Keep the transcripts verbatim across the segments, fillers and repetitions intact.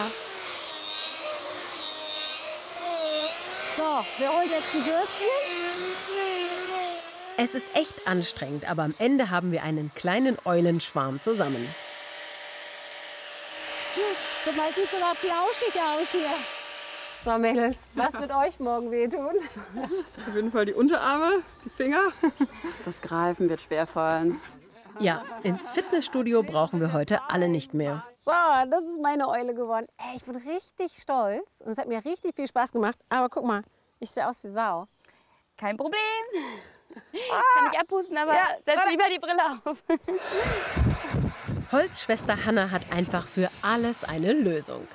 So, wer holt jetzt die Würstchen? Es ist echt anstrengend, aber am Ende haben wir einen kleinen Eulenschwarm zusammen. Guck mal, sieht sogar flauschig aus hier. So, Mädels, was wird euch morgen wehtun? Auf jeden Fall die Unterarme, die Finger. Das Greifen wird schwerfallen. Ja, ins Fitnessstudio brauchen wir heute alle nicht mehr. So, das ist meine Eule geworden. Ey, ich bin richtig stolz und es hat mir richtig viel Spaß gemacht. Aber guck mal, ich sehe aus wie Sau. Kein Problem. Ah. Kann ich abpusten, aber ja, setz lieber die Brille auf. Holzschwester Hanna hat einfach für alles eine Lösung.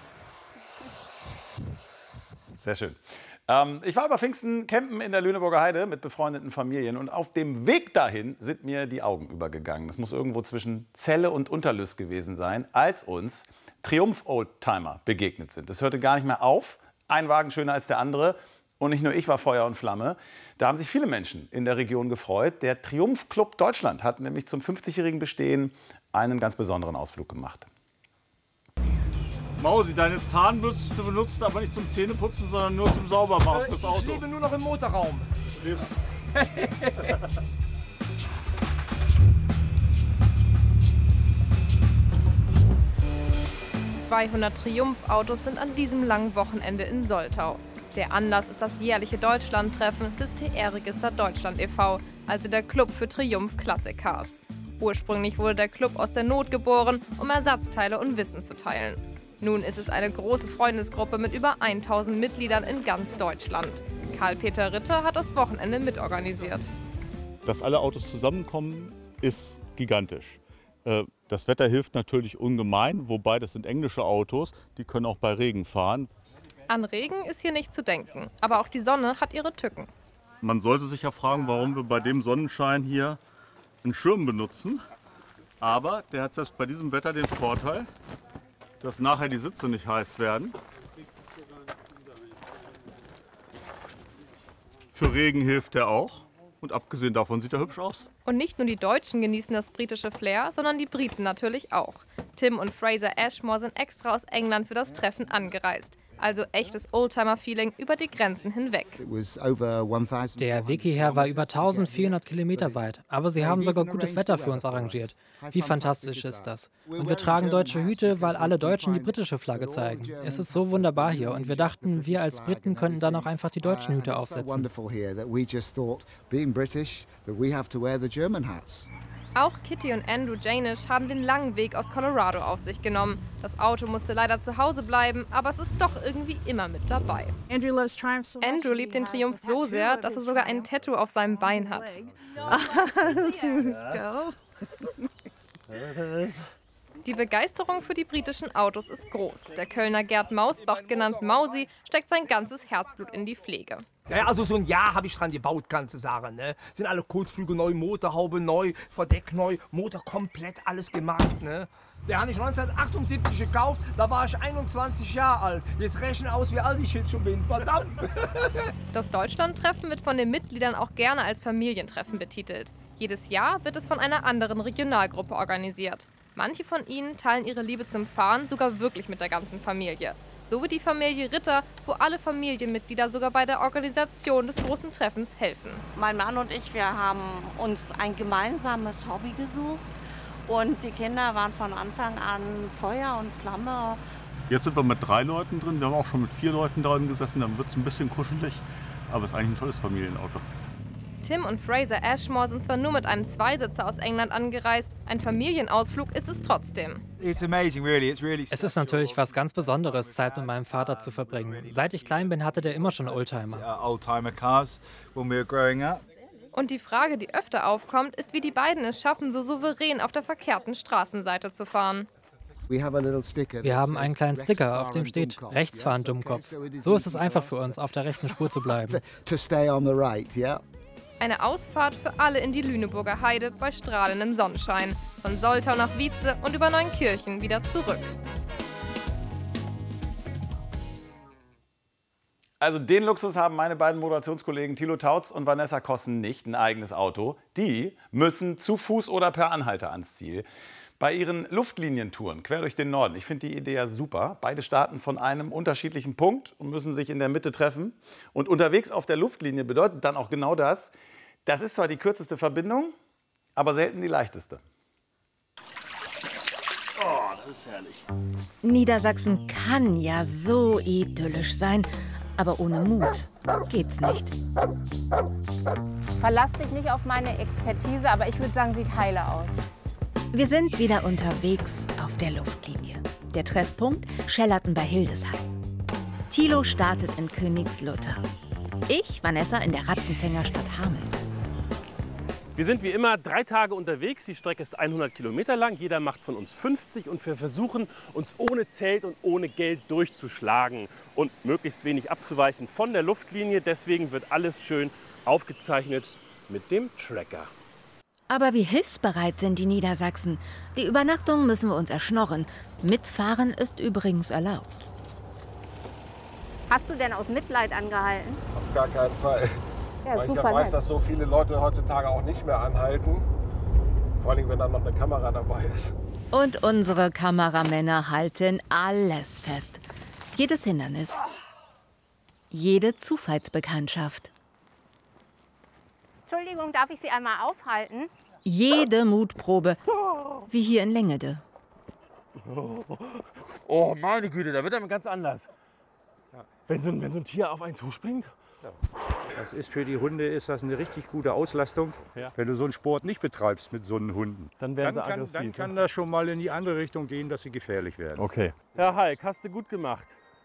Sehr schön. Ähm, ich war über Pfingsten campen in der Lüneburger Heide mit befreundeten Familien. Und auf dem Weg dahin sind mir die Augen übergegangen. Das muss irgendwo zwischen Celle und Unterlüß gewesen sein, als uns Triumph-Oldtimer begegnet sind. Das hörte gar nicht mehr auf. Ein Wagen schöner als der andere. Und nicht nur ich war Feuer und Flamme. Da haben sich viele Menschen in der Region gefreut. Der Triumph Club Deutschland hat nämlich zum fünfzigjährigen Bestehen einen ganz besonderen Ausflug gemacht. Mausi, deine Zahnbürste benutzt aber nicht zum Zähneputzen, sondern nur zum Saubermachen fürs Auto. Ich lebe nur noch im Motorraum. zweihundert Triumph-Autos sind an diesem langen Wochenende in Soltau. Der Anlass ist das jährliche Deutschlandtreffen des T R-Register Deutschland e V, also der Club für Triumph Classic Cars. Ursprünglich wurde der Club aus der Not geboren, um Ersatzteile und Wissen zu teilen. Nun ist es eine große Freundesgruppe mit über tausend Mitgliedern in ganz Deutschland. Karl-Peter Ritter hat das Wochenende mitorganisiert. Dass alle Autos zusammenkommen, ist gigantisch. Das Wetter hilft natürlich ungemein, wobei das sind englische Autos, die können auch bei Regen fahren. An Regen ist hier nicht zu denken, aber auch die Sonne hat ihre Tücken. Man sollte sich ja fragen, warum wir bei dem Sonnenschein hier einen Schirm benutzen. Aber der hat selbst bei diesem Wetter den Vorteil, dass nachher die Sitze nicht heiß werden. Für Regen hilft er auch. Und abgesehen davon sieht er hübsch aus. Und nicht nur die Deutschen genießen das britische Flair, sondern die Briten natürlich auch. Tim und Fraser Ashmore sind extra aus England für das Treffen angereist. Also echtes Oldtimer-Feeling über die Grenzen hinweg. Der Weg hierher war über eintausendvierhundert Kilometer weit, aber sie haben sogar gutes Wetter für uns arrangiert. Wie fantastisch ist das? Und wir tragen deutsche Hüte, weil alle Deutschen die britische Flagge zeigen. Es ist so wunderbar hier und wir dachten, wir als Briten könnten dann auch einfach die deutschen Hüte aufsetzen. Auch Kitty und Andrew Janisch haben den langen Weg aus Colorado auf sich genommen. Das Auto musste leider zu Hause bleiben, aber es ist doch irgendwie immer mit dabei. Andrew liebt den Triumph so sehr, dass er sogar ein Tattoo auf seinem Bein hat. Die Begeisterung für die britischen Autos ist groß. Der Kölner Gerd Mausbach, genannt Mausi, steckt sein ganzes Herzblut in die Pflege. Ja, also so ein Jahr habe ich dran gebaut, kannst du sagen. Ne? Sind alle Kotflügel neu, Motorhaube neu, Verdeck neu, Motor komplett alles gemacht. Ne? Der habe ich neunzehnhundertachtundsiebzig gekauft, da war ich einundzwanzig Jahre alt. Jetzt rechne aus, wie alt ich jetzt schon bin. Verdammt! Das Deutschlandtreffen wird von den Mitgliedern auch gerne als Familientreffen betitelt. Jedes Jahr wird es von einer anderen Regionalgruppe organisiert. Manche von ihnen teilen ihre Liebe zum Fahren sogar wirklich mit der ganzen Familie. So wie die Familie Ritter, wo alle Familienmitglieder sogar bei der Organisation des großen Treffens helfen. Mein Mann und ich, wir haben uns ein gemeinsames Hobby gesucht und die Kinder waren von Anfang an Feuer und Flamme. Jetzt sind wir mit drei Leuten drin, wir haben auch schon mit vier Leuten drin gesessen, dann wird es ein bisschen kuschelig, aber es ist eigentlich ein tolles Familienauto. Tim und Fraser Ashmore sind zwar nur mit einem Zweisitzer aus England angereist, ein Familienausflug ist es trotzdem. Es ist natürlich was ganz Besonderes, Zeit mit meinem Vater zu verbringen. Seit ich klein bin, hatte der immer schon Oldtimer. Und die Frage, die öfter aufkommt, ist, wie die beiden es schaffen, so souverän auf der verkehrten Straßenseite zu fahren. Wir haben einen kleinen Sticker, auf dem steht, rechts fahren, Dummkopf. So ist es einfach für uns, auf der rechten Spur zu bleiben. Eine Ausfahrt für alle in die Lüneburger Heide bei strahlendem Sonnenschein. Von Soltau nach Wietze und über Neunkirchen wieder zurück. Also den Luxus haben meine beiden Moderationskollegen Thilo Tautz und Vanessa Kossen nicht, ein eigenes Auto. Die müssen zu Fuß oder per Anhalter ans Ziel. Bei ihren Luftlinientouren quer durch den Norden, ich finde die Idee ja super. Beide starten von einem unterschiedlichen Punkt und müssen sich in der Mitte treffen. Und unterwegs auf der Luftlinie bedeutet dann auch genau das. Das ist zwar die kürzeste Verbindung, aber selten die leichteste. Oh, das ist herrlich. Niedersachsen kann ja so idyllisch sein, aber ohne Mut geht's nicht. Verlass dich nicht auf meine Expertise, aber ich würde sagen, sieht heile aus. Wir sind wieder unterwegs auf der Luftlinie. Der Treffpunkt Schellerten bei Hildesheim. Thilo startet in Königslutter. Ich, Vanessa, in der Rattenfängerstadt Hameln. Wir sind wie immer drei Tage unterwegs. Die Strecke ist hundert Kilometer lang. Jeder macht von uns fünfzig. Und wir versuchen, uns ohne Zelt und ohne Geld durchzuschlagen und möglichst wenig abzuweichen von der Luftlinie. Deswegen wird alles schön aufgezeichnet mit dem Tracker. Aber wie hilfsbereit sind die Niedersachsen? Die Übernachtung müssen wir uns erschnorren. Mitfahren ist übrigens erlaubt. Hast du denn aus Mitleid angehalten? Auf gar keinen Fall. Ja, Weil super ich ja weiß, nett. dass so viele Leute heutzutage auch nicht mehr anhalten. Vor allem, wenn dann noch eine Kamera dabei ist. Und unsere Kameramänner halten alles fest. Jedes Hindernis. Jede Zufallsbekanntschaft. Entschuldigung, darf ich Sie einmal aufhalten? Jede Mutprobe. Wie hier in Längede. Oh, meine Güte, da wird er ganz anders. Wenn so, ein, wenn so ein Tier auf einen zuspringt. Das ist für die Hunde ist das eine richtig gute Auslastung. Ja. Wenn du so einen Sport nicht betreibst mit so einen Hunden, dann werden sie kann, aggressiv. Dann kann das schon mal in die andere Richtung gehen, dass sie gefährlich werden. Okay. Herr Halk, hast du gut gemacht.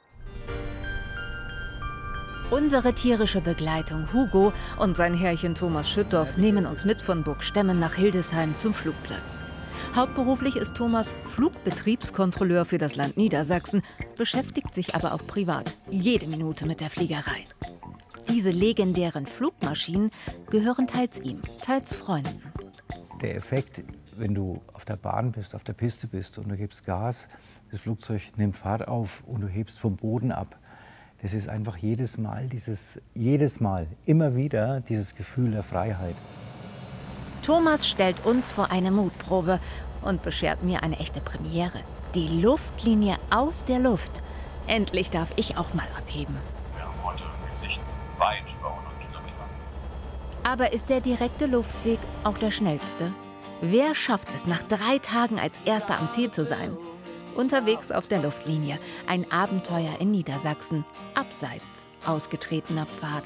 Unsere tierische Begleitung Hugo und sein Herrchen Thomas Schüttorf nehmen uns mit von Burgstemmen nach Hildesheim zum Flugplatz. Hauptberuflich ist Thomas Flugbetriebskontrolleur für das Land Niedersachsen, beschäftigt sich aber auch privat jede Minute mit der Fliegerei. Diese legendären Flugmaschinen gehören teils ihm, teils Freunden. Der Effekt, wenn du auf der Bahn bist, auf der Piste bist und du gibst Gas, das Flugzeug nimmt Fahrt auf und du hebst vom Boden ab. Das ist einfach jedes Mal, dieses, jedes Mal, immer wieder dieses Gefühl der Freiheit. Thomas stellt uns vor eine Mutprobe und beschert mir eine echte Premiere. Die Luftlinie aus der Luft. Endlich darf ich auch mal abheben. Wir haben heute in Sicht weit über hundert Kilometer. Aber ist der direkte Luftweg auch der schnellste? Wer schafft es, nach drei Tagen als Erster am Ziel zu sein? Unterwegs auf der Luftlinie. Ein Abenteuer in Niedersachsen, abseits ausgetretener Pfade.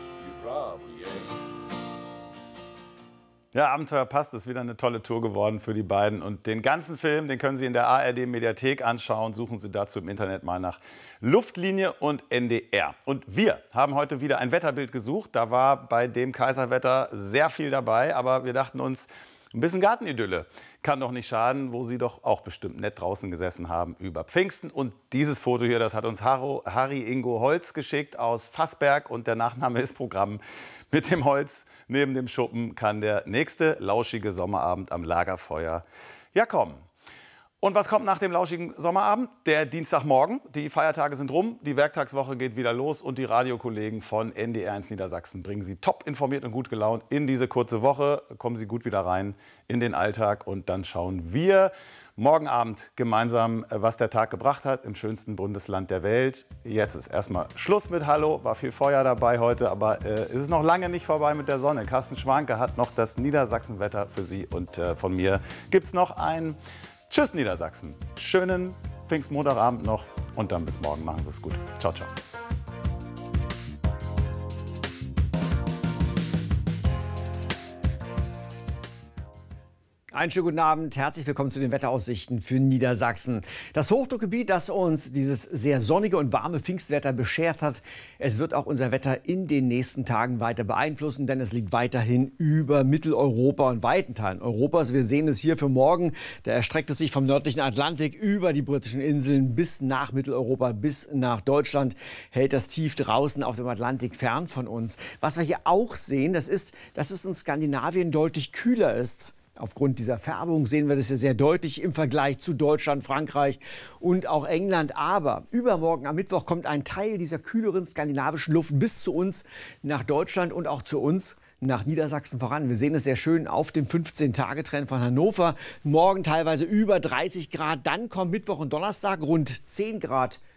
Ja, Abenteuer passt, ist wieder eine tolle Tour geworden für die beiden. Und den ganzen Film, den können Sie in der A R D-Mediathek anschauen. Suchen Sie dazu im Internet mal nach Luftlinie und N D R. Und wir haben heute wieder ein Wetterbild gesucht. Da war bei dem Kaiserwetter sehr viel dabei. Aber wir dachten uns, ein bisschen Gartenidylle kann doch nicht schaden, wo Sie doch auch bestimmt nett draußen gesessen haben über Pfingsten. Und dieses Foto hier, das hat uns Harro, Harry Ingo Holz geschickt aus Fassberg. Und der Nachname ist Programm. Mit dem Holz neben dem Schuppen kann der nächste lauschige Sommerabend am Lagerfeuer ja kommen. Und was kommt nach dem lauschigen Sommerabend? Der Dienstagmorgen. Die Feiertage sind rum, die Werktagswoche geht wieder los und die Radiokollegen von N D R eins Niedersachsen bringen Sie top informiert und gut gelaunt in diese kurze Woche. Kommen Sie gut wieder rein in den Alltag und dann schauen wir morgen Abend gemeinsam, was der Tag gebracht hat im schönsten Bundesland der Welt. Jetzt ist erstmal Schluss mit Hallo, war viel Feuer dabei heute, aber äh, es ist noch lange nicht vorbei mit der Sonne. Carsten Schwanke hat noch das Niedersachsenwetter für Sie und äh, von mir gibt es noch ein Tschüss Niedersachsen. Schönen Pfingstmontagabend noch und dann bis morgen. Machen Sie es gut. Ciao, ciao. Einen schönen guten Abend, herzlich willkommen zu den Wetteraussichten für Niedersachsen. Das Hochdruckgebiet, das uns dieses sehr sonnige und warme Pfingstwetter beschert hat, es wird auch unser Wetter in den nächsten Tagen weiter beeinflussen, denn es liegt weiterhin über Mitteleuropa und weiten Teilen Europas. Wir sehen es hier für morgen, da erstreckt es sich vom nördlichen Atlantik über die britischen Inseln bis nach Mitteleuropa, bis nach Deutschland, hält das Tief draußen auf dem Atlantik fern von uns. Was wir hier auch sehen, das ist, dass es in Skandinavien deutlich kühler ist. Aufgrund dieser Färbung sehen wir das ja sehr deutlich im Vergleich zu Deutschland, Frankreich und auch England. Aber übermorgen am Mittwoch kommt ein Teil dieser kühleren skandinavischen Luft bis zu uns nach Deutschland und auch zu uns nach Niedersachsen voran. Wir sehen es sehr schön auf dem fünfzehn-Tage-Trend von Hannover. Morgen teilweise über dreißig Grad. Dann kommt Mittwoch und Donnerstag rund zehn Grad